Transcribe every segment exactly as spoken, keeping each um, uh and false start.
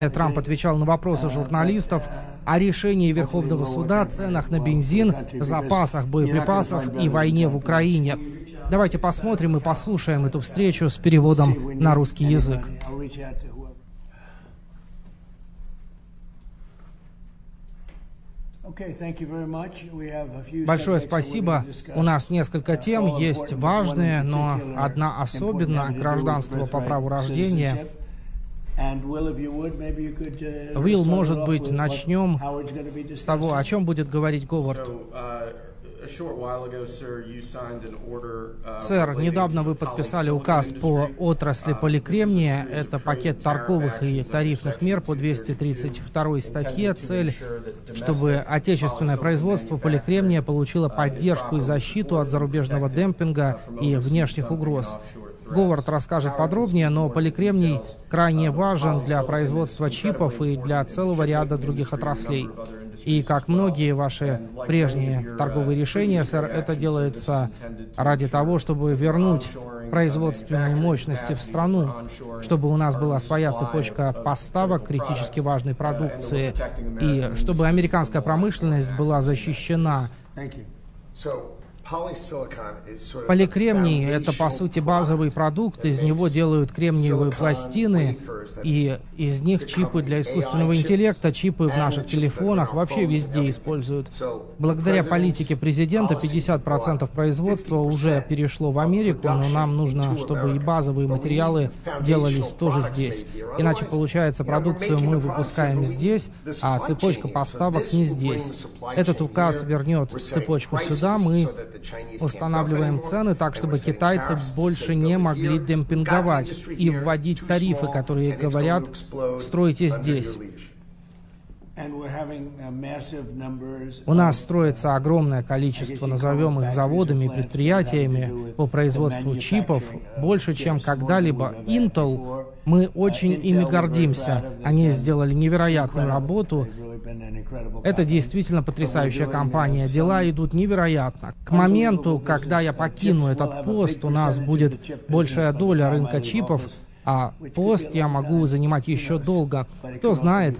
Трамп отвечал на вопросы журналистов о решении Верховного суда, ценах на бензин, запасах боеприпасов и войне в Украине. Давайте посмотрим и послушаем эту встречу с переводом на русский язык. Большое спасибо. У нас несказка тем, есть важные, но одна особенно — гражданство по праву рождения. Уилл, может быть, начнем с того, о чем будет говорить Говард. Сэр, недавно вы подписали указ по отрасли поликремния. Это пакет торговых и тарифных мер по двести тридцать второй статье. Цель, чтобы отечественное производство поликремния получило поддержку и защиту от зарубежного демпинга и внешних угроз. Говард расскажет подробнее, но поликремний крайне важен для производства чипов и для целого ряда других отраслей. И, как многие ваши прежние торговые решения, сэр, это делается ради того, чтобы вернуть производственные мощности в страну, чтобы у нас была своя цепочка поставок критически важной продукции, и чтобы американская промышленность была защищена. Поликремний — это, по сути, базовый продукт, из него делают кремниевые пластины, и из них чипы для искусственного интеллекта, чипы в наших телефонах, вообще везде используют. Благодаря политике президента пятьдесят процентов производства уже перешло в Америку, но нам нужно, чтобы и базовые материалы делались тоже здесь. Иначе, получается, продукцию мы выпускаем здесь, а цепочка поставок не здесь. Этот указ вернет цепочку сюда, мы устанавливаем цены так, чтобы китайцы больше не могли демпинговать и вводить тарифы, которые говорят: стройте здесь. У нас строится огромное количество, назовем их заводами и предприятиями по производству чипов, больше, чем когда-либо. Intel, мы очень ими гордимся. Они сделали невероятную работу. Это действительно потрясающая компания. Дела идут невероятно. К моменту, когда я покину этот пост, у нас будет большая доля рынка чипов, а пост я могу занимать еще долго. Кто знает,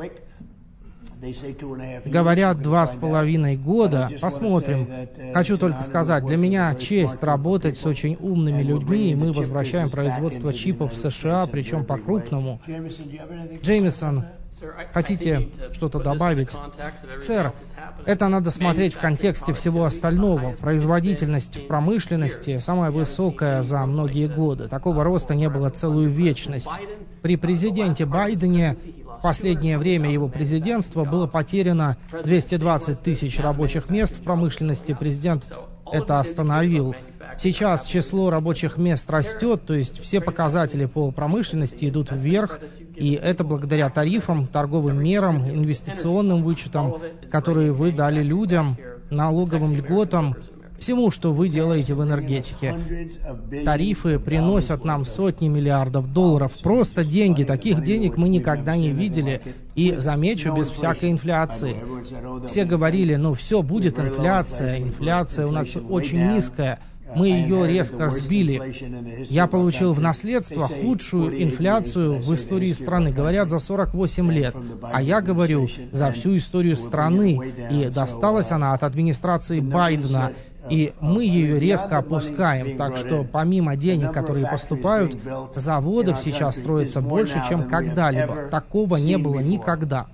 говорят, два с половиной года. Посмотрим. Хочу только сказать, для меня честь работать с очень умными людьми, и мы возвращаем производство чипов в США, причем по-крупному. Джеймисон, хотите что-то добавить? Сэр, это надо смотреть в контексте всего остального. Производительность в промышленности самая высокая за многие годы. Такого роста не было целую вечность. При президенте Байдене в последнее время его президентства было потеряно двести двадцать тысяч рабочих мест в промышленности. Президент это остановил. Сейчас число рабочих мест растет, то есть все показатели по промышленности идут вверх, и это благодаря тарифам, торговым мерам, инвестиционным вычетам, которые вы дали людям, налоговым льготам, всему, что вы делаете в энергетике. Тарифы приносят нам сотни миллиардов долларов. Просто деньги. Таких денег мы никогда не видели. И, замечу, без всякой инфляции. Все говорили, ну все, будет инфляция. Инфляция у нас очень низкая. Мы ее резко сбили. Я получил в наследство худшую инфляцию в истории страны. Говорят, за сорок восемь лет. А я говорю, за всю историю страны. И досталась она от администрации Байдена. И мы ее резко опускаем. Так что помимо денег, которые поступают, заводов сейчас строится больше, чем когда-либо. Такого не было никогда.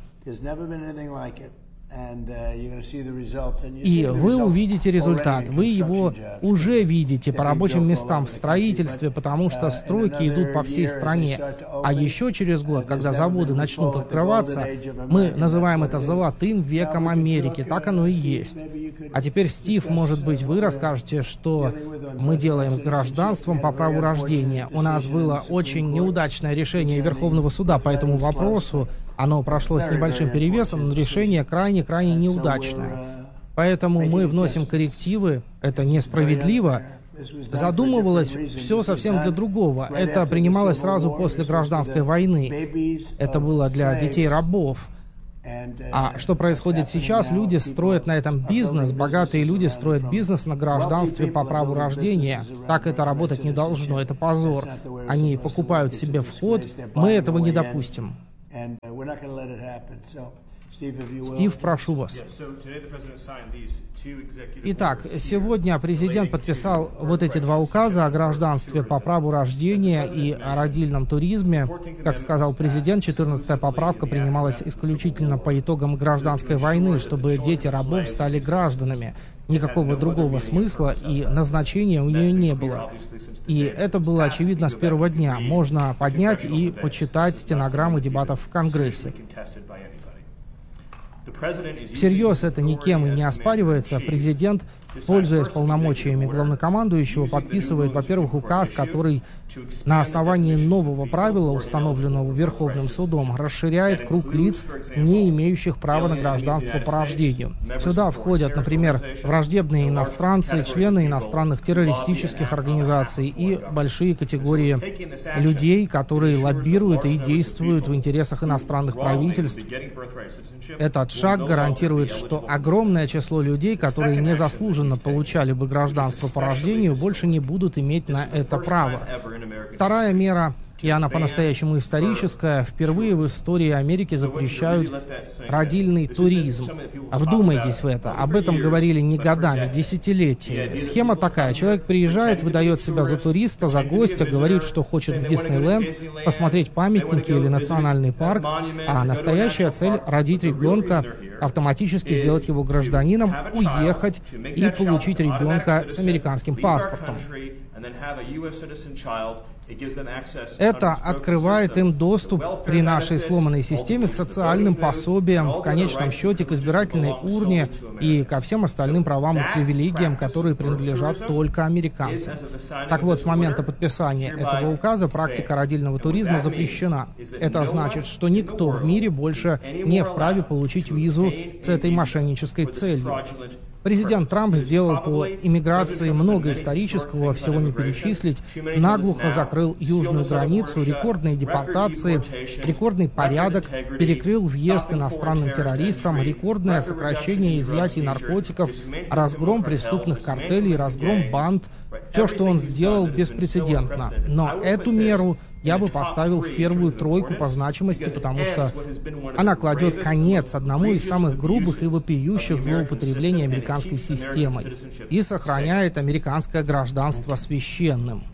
И вы увидите результат. Вы его уже видите по рабочим местам в строительстве, потому что стройки идут по всей стране. А еще через год, когда заводы начнут открываться, мы называем это золотым веком Америки. Так оно и есть. А теперь, Стив, может быть, вы расскажете, что мы делаем с гражданством по праву рождения. У нас было очень неудачное решение Верховного суда по этому вопросу. Оно прошло с небольшим перевесом, но решение крайне-крайне неудачное. Поэтому мы вносим коррективы. Это несправедливо. Задумывалось все совсем для другого. Это принималось сразу после гражданской войны. Это было для детей рабов. А что происходит сейчас? Люди строят на этом бизнес, богатые люди строят бизнес на гражданстве по праву рождения. Так это работать не должно, это позор. Они покупают себе вход, мы этого не допустим. Стив, прошу вас. Итак, сегодня президент подписал вот эти два указа о гражданстве по праву рождения и о родильном туризме. Как сказал президент, четырнадцатая поправка принималась исключительно по итогам гражданской войны, чтобы дети рабов стали гражданами. Никакого другого смысла и назначения у нее не было. И это было очевидно с первого дня. Можно поднять и почитать стенограммы дебатов в Конгрессе. Всерьез это никем и не оспаривается. Президент, пользуясь полномочиями главнокомандующего, подписывает, во-первых, указ, который на основании нового правила, установленного Верховным судом, расширяет круг лиц, не имеющих права на гражданство по рождению. Сюда входят, например, враждебные иностранцы, члены иностранных террористических организаций и большие категории людей, которые лоббируют и действуют в интересах иностранных правительств. Этот шаг гарантирует, что огромное число людей, которые незаслуженно получали бы гражданство по рождению, больше не будут иметь на это право. Вторая мера, и она по-настоящему историческая, впервые в истории Америки запрещают родильный туризм. Вдумайтесь в это. Об этом говорили не годами, десятилетиями. Схема такая. Человек приезжает, выдает себя за туриста, за гостя, говорит, что хочет в Диснейленд, посмотреть памятники или национальный парк, а настоящая цель — родить ребенка, автоматически сделать его гражданином, уехать и получить ребенка с американским паспортом. Это открывает им доступ при нашей сломанной системе к социальным пособиям, в конечном счете к избирательной урне и ко всем остальным правам и привилегиям, которые принадлежат только американцам. Так вот, с момента подписания этого указа практика родильного туризма запрещена. Это значит, что никто в мире больше не вправе получить визу с этой мошеннической целью. Президент Трамп сделал по иммиграции много исторического, всего не перечислить, наглухо закрыл южную границу, рекордные депортации, рекордный порядок, перекрыл въезд иностранным террористам, рекордное сокращение изъятий наркотиков, разгром преступных картелей, разгром банд. Все, что он сделал, беспрецедентно. Но эту меру я бы поставил в первую тройку по значимости, потому что она кладет конец одному из самых грубых и вопиющих злоупотреблений американской системой и сохраняет американское гражданство священным.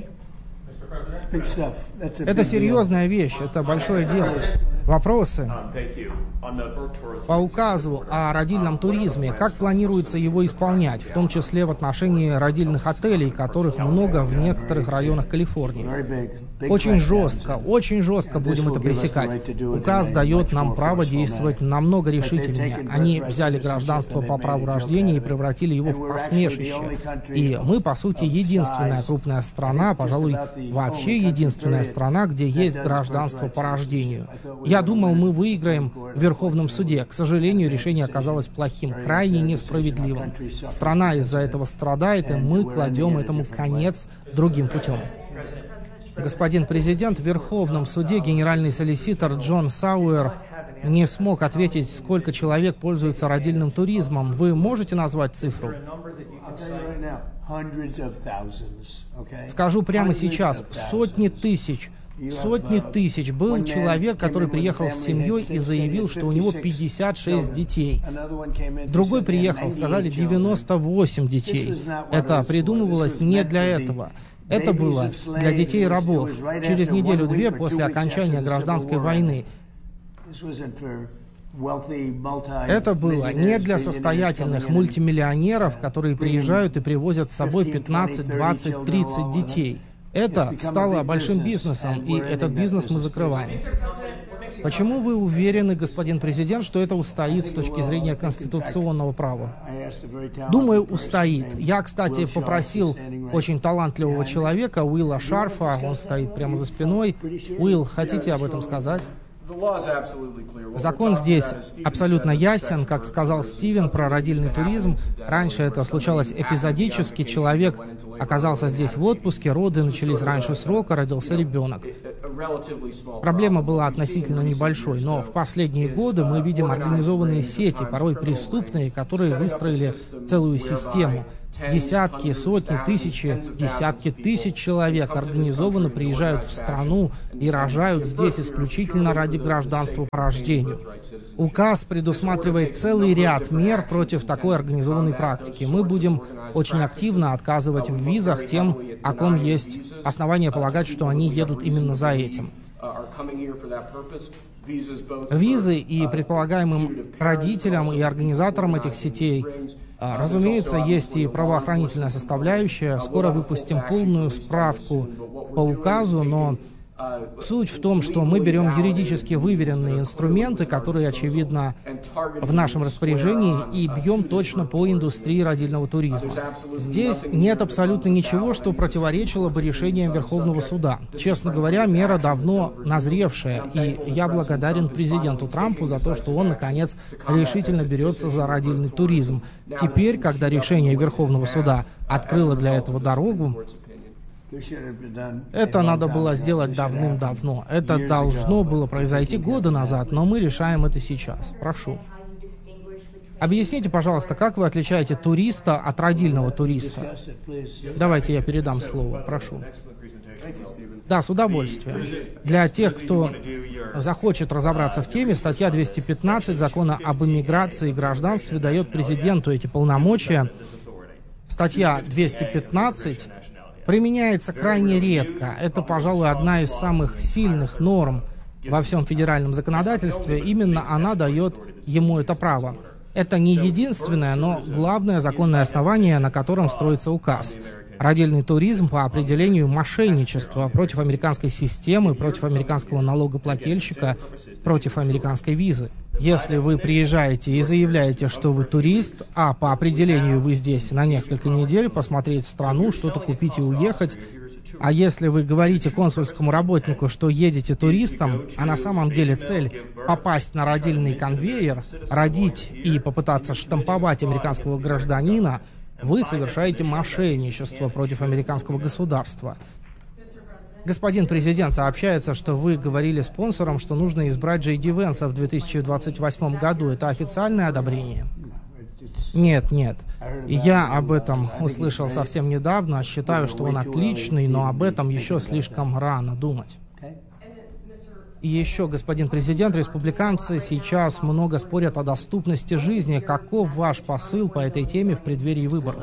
Это серьезная вещь, это большое дело. Вопросы по указу о родильном туризме. Как планируется его исполнять, в том числе в отношении родильных отелей, которых много в некоторых районах Калифорнии? Очень жестко, очень жестко будем это пресекать. Указ дает нам право действовать намного решительнее. Они взяли гражданство по праву рождения и превратили его в посмешище. И мы, по сути, единственная крупная страна, пожалуй, вообще единственная страна, где есть гражданство по рождению. Я думал, мы выиграем в Верховном суде. К сожалению, решение оказалось плохим, крайне несправедливым. Страна из-за этого страдает, и мы кладем этому конец другим путем. Господин президент, в Верховном суде генеральный солиситор Джон Сауэр не смог ответить, сколько человек пользуется родильным туризмом. Вы можете назвать цифру? Скажу прямо сейчас, сотни тысяч. Сотни тысяч. Был человек, который приехал с семьей и заявил, что у него пятьдесят шесть детей. Другой приехал, сказали девяносто восемь детей. Это придумывалось не для этого. Это было для детей рабов. Через неделю-две после окончания гражданской войны. Это было не для состоятельных мультимиллионеров, которые приезжают и привозят с собой пятнадцать, двадцать, тридцать детей. Это стало большим бизнесом, и этот бизнес мы закрываем. Почему вы уверены, господин президент, что это устоит с точки зрения конституционного права? Думаю, устоит. Я, кстати, попросил очень талантливого человека, Уилла Шарфа, он стоит прямо за спиной. Уилл, хотите об этом сказать? Закон здесь абсолютно ясен, как сказал Стивен про родильный туризм. Раньше это случалось эпизодически, человек оказался здесь в отпуске, роды начались раньше срока, родился ребенок. Проблема была относительно небольшой, но в последние годы мы видим организованные сети, порой преступные, которые выстроили целую систему. Десятки, сотни, тысячи, десятки тысяч человек организованно приезжают в страну и рожают здесь исключительно ради гражданства по рождению. Указ предусматривает целый ряд мер против такой организованной практики. Мы будем очень активно отказывать в визах тем, о ком есть основания полагать, что они едут именно за этим. Визы и предполагаемым родителям и организаторам этих сетей, разумеется, есть и правоохранительная составляющая. Скоро выпустим полную справку по указу, но суть в том, что мы берем юридически выверенные инструменты, которые, очевидно, в нашем распоряжении, и бьем точно по индустрии родильного туризма. Здесь нет абсолютно ничего, что противоречило бы решениям Верховного суда. Честно говоря, мера давно назревшая, и я благодарен президенту Трампу за то, что он, наконец, решительно берется за родильный туризм. Теперь, когда решение Верховного суда открыло для этого дорогу, это надо было сделать давным-давно. Это должно было произойти года назад, но мы решаем это сейчас. Прошу. Объясните, пожалуйста, как вы отличаете туриста от родильного туриста? Давайте я передам слово. Прошу. Да, с удовольствием. Для тех, кто захочет разобраться в теме, статья двести пятнадцать Закона об иммиграции и гражданстве дает президенту эти полномочия. Статья двести пятнадцать применяется крайне редко. Это, пожалуй, одна из самых сильных норм во всем федеральном законодательстве. Именно она дает ему это право. Это не единственное, но главное законное основание, на котором строится указ. Родильный туризм по определению мошенничество против американской системы, против американского налогоплательщика, против американской визы. Если вы приезжаете и заявляете, что вы турист, а по определению вы здесь на несколько недель посмотреть страну, что-то купить и уехать, а если вы говорите консульскому работнику, что едете туристом, а на самом деле цель попасть на родильный конвейер, родить и попытаться штамповать американского гражданина, вы совершаете мошенничество против американского государства. Господин президент, сообщается, что вы говорили спонсорам, что нужно избрать Джей Ди Венса в две тысячи двадцать восьмом году. Это официальное одобрение? Нет, нет. Я об этом услышал совсем недавно. Считаю, что он отличный, но об этом еще слишком рано думать. И еще, господин президент, республиканцы сейчас много спорят о доступности жизни. Каков ваш посыл по этой теме в преддверии выборов?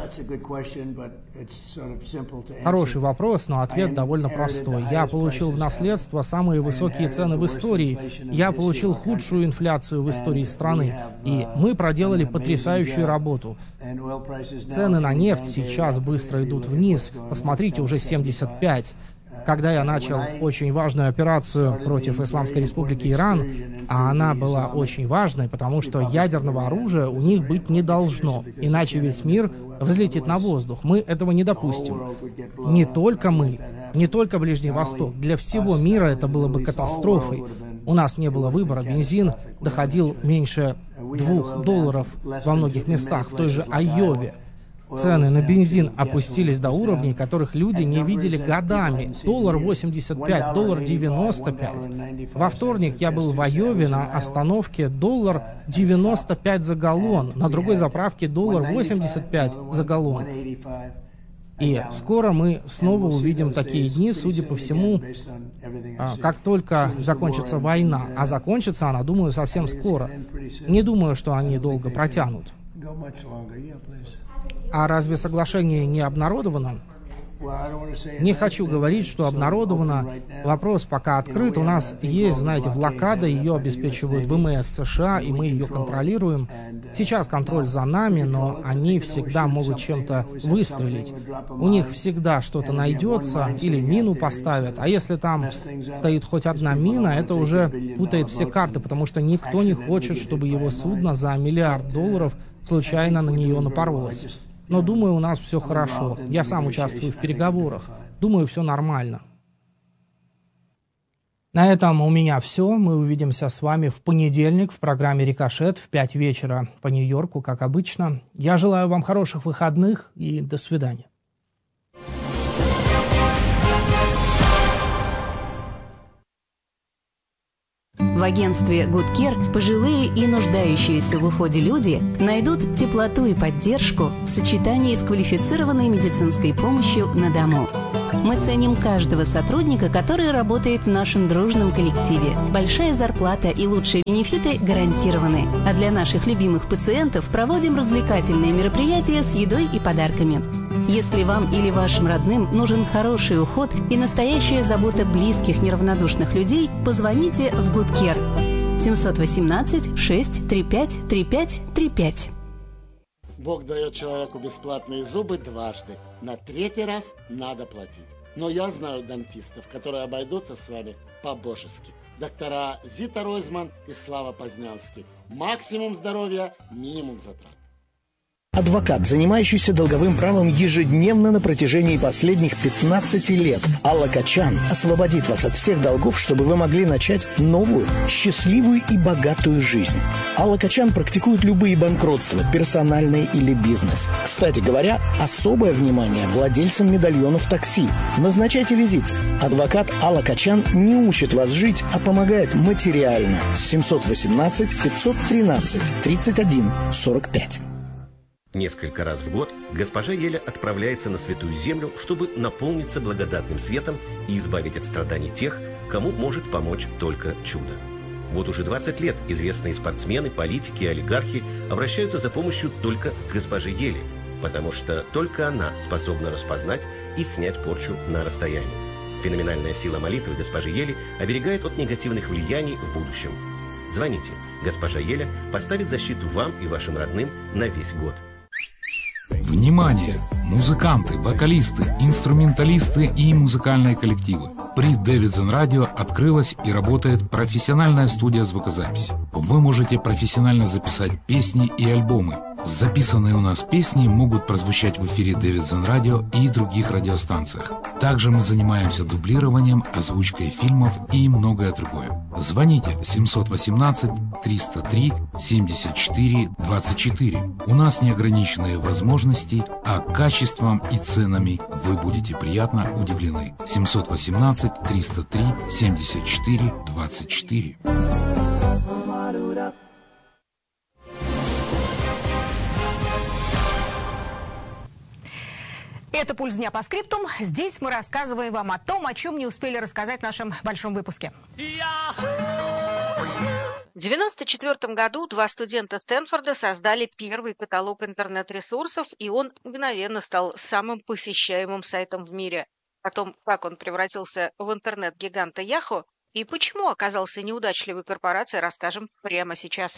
Хороший вопрос, но ответ довольно простой. Я получил в наследство самые высокие цены в истории. Я получил худшую инфляцию в истории страны. И мы проделали потрясающую работу. Цены на нефть сейчас быстро идут вниз. Посмотрите, уже семьдесят пять. Когда я начал очень важную операцию против Исламской Республики Иран, а она была очень важной, потому что ядерного оружия у них быть не должно, иначе весь мир взлетит на воздух. Мы этого не допустим. Не только мы, не только Ближний Восток. Для всего мира это было бы катастрофой. У нас не было выбора. Бензин доходил меньше двух долларов во многих местах, в той же Айове. Цены на бензин опустились до уровней, которых люди не видели годами. Доллар восемьдесят пять, доллар девяносто пять. Во вторник я был в Айове на остановке, доллар девяносто пять за галлон. На другой заправке доллар восемьдесят пять за галлон. И скоро мы снова увидим такие дни, судя по всему, как только закончится война. А закончится она, думаю, совсем скоро. Не думаю, что они долго протянут. А разве соглашение не обнародовано? Не хочу говорить, что обнародовано. Вопрос пока открыт. У нас есть, знаете, блокада, ее обеспечивают ВМС США, и мы ее контролируем. Сейчас контроль за нами, но они всегда могут чем-то выстрелить. У них всегда что-то найдется, или мину поставят. А если там стоит хоть одна мина, это уже путает все карты, потому что никто не хочет, чтобы его судно за миллиард долларов случайно на нее напоролось. Но думаю, у нас все хорошо. Я сам участвую в переговорах. Думаю, все нормально. На этом у меня все. Мы увидимся с вами в понедельник в программе «Рикошет» в пять вечера по Нью-Йорку, как обычно. Я желаю вам хороших выходных и до свидания. В агентстве Good Care пожилые и нуждающиеся в уходе люди найдут теплоту и поддержку в сочетании с квалифицированной медицинской помощью на дому. Мы ценим каждого сотрудника, который работает в нашем дружном коллективе. Большая зарплата и лучшие бенефиты гарантированы. А для наших любимых пациентов проводим развлекательные мероприятия с едой и подарками. Если вам или вашим родным нужен хороший уход и настоящая забота близких неравнодушных людей, позвоните в Good Care семь один восемь шесть три пять три пять три пять. Бог дает человеку бесплатные зубы дважды. На третий раз надо платить. Но я знаю дантистов, которые обойдутся с вами по-божески. Доктора Зита Ройзман и Слава Познянский. Максимум здоровья, минимум затрат. Адвокат, занимающийся долговым правом ежедневно на протяжении последних пятнадцати лет. Алла Качан освободит вас от всех долгов, чтобы вы могли начать новую, счастливую и богатую жизнь. Алла Качан практикует любые банкротства, персональные или бизнес. Кстати говоря, особое внимание владельцам медальонов такси. Назначайте визит. Адвокат Алла Качан не учит вас жить, а помогает материально. семь один восемь пять один три тридцать один сорок пять. Несколько раз в год госпожа Еля отправляется на Святую Землю, чтобы наполниться благодатным светом и избавить от страданий тех, кому может помочь только чудо. Вот уже двадцать лет известные спортсмены, политики и олигархи обращаются за помощью только к госпоже Еле, потому что только она способна распознать и снять порчу на расстоянии. Феноменальная сила молитвы госпожи Ели оберегает от негативных влияний в будущем. Звоните. Госпожа Еля поставит защиту вам и вашим родным на весь год. Внимание! Музыканты, вокалисты, инструменталисты и музыкальные коллективы. При Davidson Radio открылась и работает профессиональная студия звукозаписи. Вы можете профессионально записать песни и альбомы. Записанные у нас песни могут прозвучать в эфире Davidson Radio и других радиостанциях. Также мы занимаемся дублированием, озвучкой фильмов и многое другое. Звоните семь один восемь триста три семьдесят четыре двадцать четыре. У нас неограниченные возможности, а качеством и ценами вы будете приятно удивлены. семь один восемь триста три семьдесят четыре двадцать четыре. Это «Пульс дня» по скриптум. Здесь мы рассказываем вам о том, о чем не успели рассказать в нашем большом выпуске. В девяносто четвёртом году два студента Стэнфорда создали первый каталог интернет-ресурсов, и он мгновенно стал самым посещаемым сайтом в мире. О том, как он превратился в интернет-гиганта Yahoo и почему оказался неудачливой корпорацией, расскажем прямо сейчас.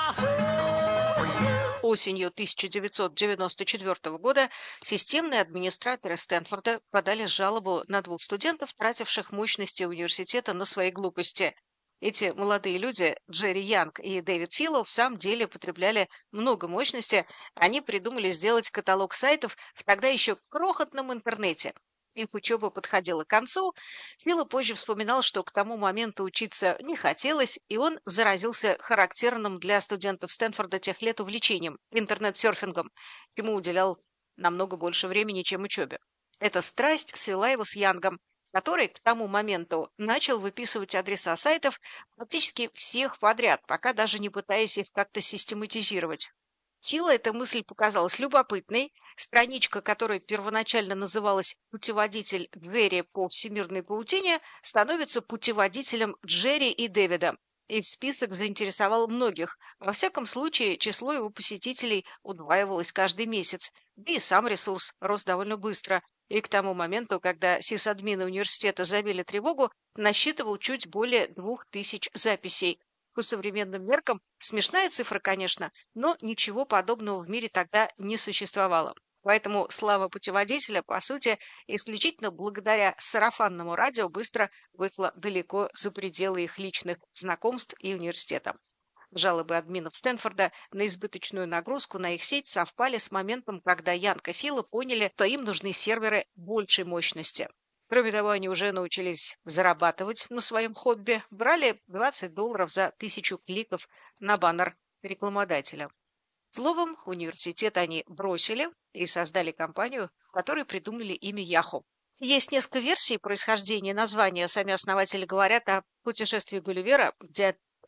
Осенью тысяча девятьсот девяносто четвёртого года системные администраторы Стэнфорда подали жалобу на двух студентов, тративших мощности университета на свои глупости. Эти молодые люди, Джерри Янг и Дэвид Филло, в самом деле потребляли много мощности. Они придумали сделать каталог сайтов в тогда еще крохотном интернете. Их учеба подходила к концу. Филло позже вспоминал, что к тому моменту учиться не хотелось, и он заразился характерным для студентов Стэнфорда тех лет увлечением – интернет-серфингом, чему уделял намного больше времени, чем учебе. Эта страсть свела его с Янгом, который к тому моменту начал выписывать адреса сайтов практически всех подряд, пока даже не пытаясь их как-то систематизировать. Филло эта мысль показалась любопытной. Страничка, которая первоначально называлась «Путеводитель Джерри по всемирной паутине», становится путеводителем Джерри и Дэвида. И в список заинтересовал многих. Во всяком случае, число его посетителей удваивалось каждый месяц. Да и сам ресурс рос довольно быстро. И к тому моменту, когда сисадмины университета забили тревогу, насчитывал чуть более двух тысяч записей. По современным меркам смешная цифра, конечно, но ничего подобного в мире тогда не существовало. Поэтому слава путеводителя, по сути, исключительно благодаря сарафанному радио быстро вышла далеко за пределы их личных знакомств и университета. Жалобы админов Стэнфорда на избыточную нагрузку на их сеть совпали с моментом, когда Янг и Филло поняли, что им нужны серверы большей мощности. Кроме того, они уже научились зарабатывать на своем хобби, брали двадцать долларов за тысячу кликов на баннер рекламодателя. Словом, университет они бросили и создали компанию, в которой придумали имя Yahoo. Есть несколько версий происхождения названия. Сами основатели говорят о путешествии Гулливера, где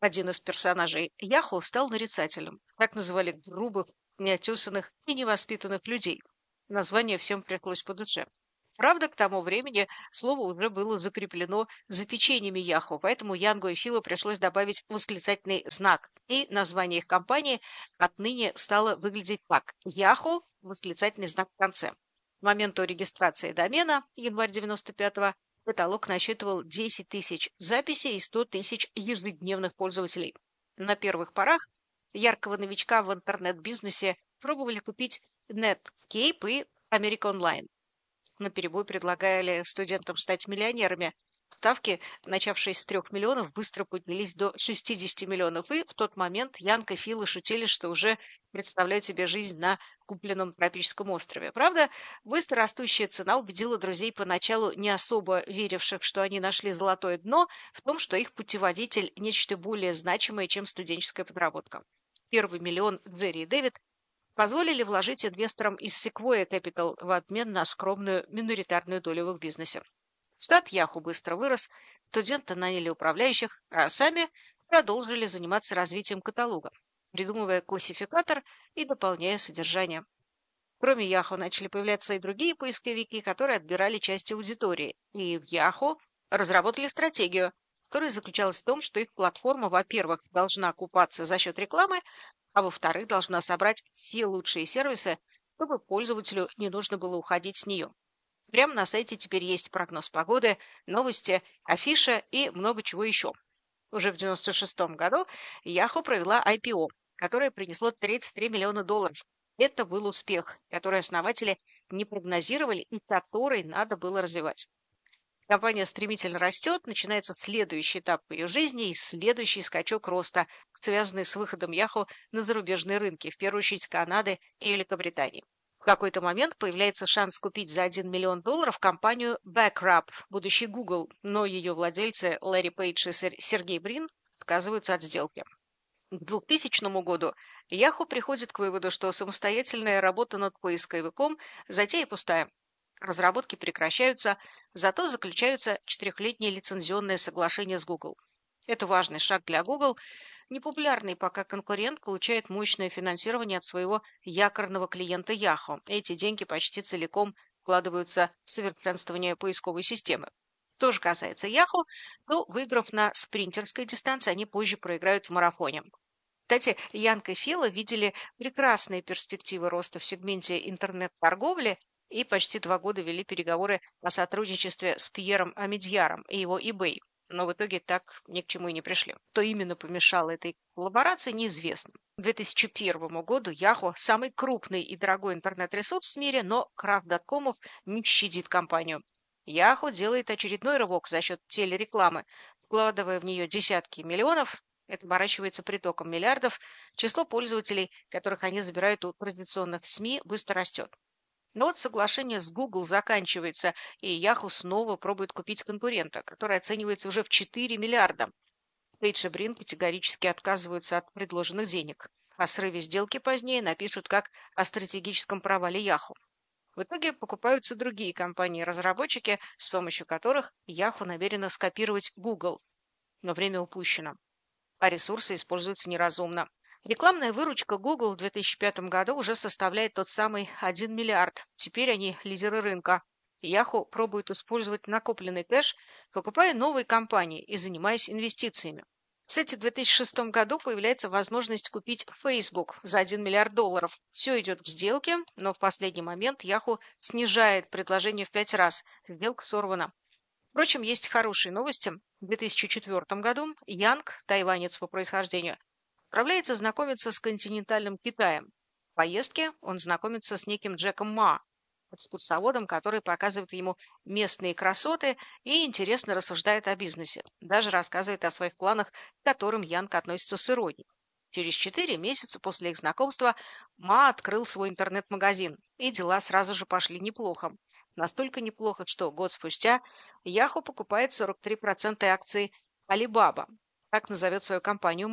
Один из персонажей Yahoo стал нарицательным. Так называли грубых, неотесанных и невоспитанных людей. Название всем пришлось по душе. Правда, к тому времени слово уже было закреплено за печеньями Yahoo, поэтому Янгу и Филу пришлось добавить восклицательный знак, и название их компании отныне стало выглядеть так: Yahoo, восклицательный знак в конце. К моменту регистрации домена, январь девяносто пятого, каталог насчитывал десять тысяч записей и сто тысяч ежедневных пользователей. На первых порах яркого новичка в интернет-бизнесе пробовали купить Netscape и America Online. Наперебой предлагали студентам стать миллионерами. Ставки, начавшись с трех миллионов, быстро поднялись до шестидесяти миллионов, и в тот момент Янг и Фил шутили, что уже представляют себе жизнь на купленном тропическом острове. Правда, быстро растущая цена убедила друзей, поначалу не особо веривших, что они нашли золотое дно, в том, что их путеводитель – нечто более значимое, чем студенческая подработка. Первый миллион Джерри и Дэвид позволили вложить инвесторам из Sequoia Capital в обмен на скромную миноритарную долю в их бизнесе. Штат Yahoo быстро вырос, студенты наняли управляющих, а сами продолжили заниматься развитием каталога, придумывая классификатор и дополняя содержание. Кроме Yahoo начали появляться и другие поисковики, которые отбирали часть аудитории, и в Yahoo разработали стратегию, которая заключалась в том, что их платформа, во-первых, должна окупаться за счет рекламы, а во-вторых, должна собрать все лучшие сервисы, чтобы пользователю не нужно было уходить с нее. Прямо на сайте теперь есть прогноз погоды, новости, афиша и много чего еще. Уже в девяносто шестом году Yahoo провела ай пи о, которое принесло тридцать три миллиона долларов. Это был успех, который основатели не прогнозировали и который надо было развивать. Компания стремительно растет, начинается следующий этап ее жизни и следующий скачок роста, связанный с выходом Yahoo на зарубежные рынки, в первую очередь Канады и Великобритании. В какой-то момент появляется шанс купить за один миллион долларов компанию Backrub, будущий Google, но ее владельцы Ларри Пейдж и Сергей Брин отказываются от сделки. К двухтысячному году Yahoo приходит к выводу, что самостоятельная работа над поисковиком затея пустая. Разработки прекращаются, зато заключаются четырехлетние лицензионные соглашения с Google. Это важный шаг для Google. Непопулярный пока конкурент получает мощное финансирование от своего якорного клиента Yahoo. Эти деньги почти целиком вкладываются в совершенствование поисковой системы. Что же касается Yahoo, то, выиграв на спринтерской дистанции, они позже проиграют в марафоне. Кстати, Янг и Фила видели прекрасные перспективы роста в сегменте интернет-торговли и почти два года вели переговоры о сотрудничестве с Пьером Амедьяром и его eBay. Но в итоге так ни к чему и не пришли. Что именно помешало этой коллаборации, неизвестно. К две тысячи первому году Yahoo – самый крупный и дорогой интернет-ресурс в мире, но крах доткомов не щадит компанию. Yahoo делает очередной рывок за счет телерекламы, вкладывая в нее десятки миллионов. Это оборачивается притоком миллиардов. Число пользователей, которых они забирают у традиционных СМИ, быстро растет. Но вот соглашение с Google заканчивается, и Yahoo снова пробует купить конкурента, который оценивается уже в четыре миллиарда. Пейдж и Брин категорически отказываются от предложенных денег. О срыве сделки позднее напишут как о стратегическом провале Yahoo. В итоге покупаются другие компании-разработчики, с помощью которых Yahoo намерена скопировать Google. Но время упущено, а ресурсы используются неразумно. Рекламная выручка Google в две тысячи пятом году уже составляет тот самый один миллиард. Теперь они лидеры рынка. Yahoo пробует использовать накопленный кэш, покупая новые компании и занимаясь инвестициями. Кстати, в две тысячи шестом году появляется возможность купить Facebook за один миллиард долларов. Все идет к сделке, но в последний момент Yahoo снижает предложение в пять раз. Сделка сорвана. Впрочем, есть хорошие новости. В две тысячи четвёртом году Янг, тайванец по происхождению, отправляется знакомиться с континентальным Китаем. В поездке он знакомится с неким Джеком Ма, экскурсоводом, который показывает ему местные красоты и интересно рассуждает о бизнесе. Даже рассказывает о своих планах, к которым Янг относится с иронией. Через четыре месяца после их знакомства Ма открыл свой интернет-магазин, и дела сразу же пошли неплохо. Настолько неплохо, что год спустя Yahoo покупает сорок три процента акций Alibaba, так назовет свою компанию Ма.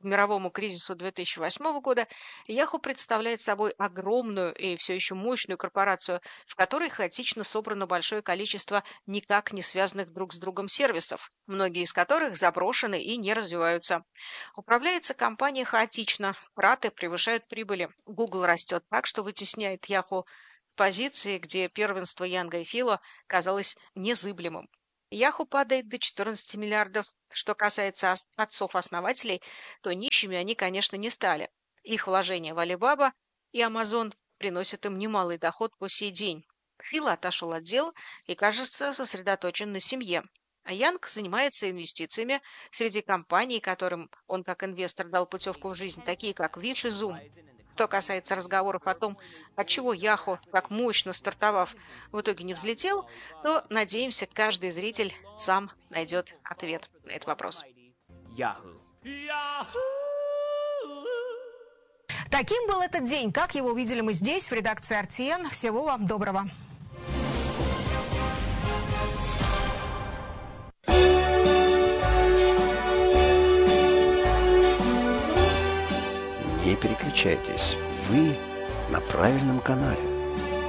К мировому кризису две тысячи восьмого года Yahoo представляет собой огромную и все еще мощную корпорацию, в которой хаотично собрано большое количество никак не связанных друг с другом сервисов, многие из которых заброшены и не развиваются. Управляется компания хаотично, траты превышают прибыли. Google растет так, что вытесняет Yahoo в позиции, где первенство Янга и Фила казалось незыблемым. Yahoo падает до четырнадцати миллиардов. Что касается отцов-основателей, то нищими они, конечно, не стали. Их вложения в Alibaba и Amazon приносят им немалый доход по сей день. Фил отошел от дел и, кажется, сосредоточен на семье. А Янг занимается инвестициями среди компаний, которым он как инвестор дал путевку в жизнь, такие как Wish и Zoom. Что касается разговоров о том, отчего Yahoo, так мощно стартовав, в итоге не взлетел, то, надеемся, каждый зритель сам найдет ответ на этот вопрос. Таким был этот день. Как его увидели мы здесь, в редакции эр ти эн. Всего вам доброго. Не переключайтесь, вы на правильном канале.